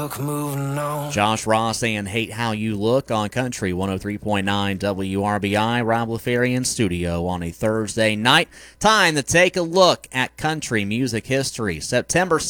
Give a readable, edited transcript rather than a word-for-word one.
Moving on. Josh Ross and Hate How You Look on Country 103.9 WRBI. Rob LaFerry in studio on a Thursday night. Time to take a look at country music history. September